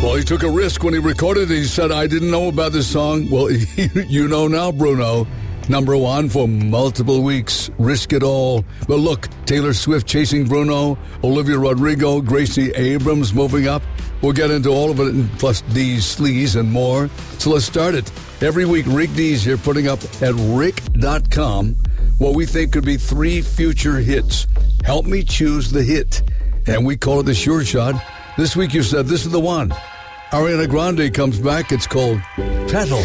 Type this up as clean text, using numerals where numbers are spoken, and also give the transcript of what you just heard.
Well, he took a risk when he recorded it. He said, I didn't know about this song. Well, you know now, Bruno. Number one for multiple weeks. Risk It All. But look, Taylor Swift chasing Bruno, Olivia Rodrigo, Gracie Abrams moving up. We'll get into all of it, and plus D's, Sleaze, and more. So let's start it. Every week, Rick D's here putting up at rick.com what we think could be 3 future hits. Help me choose the hit. And we call it the Sure Shot. This week you said this is the one. Ariana Grande comes back. It's called Petal.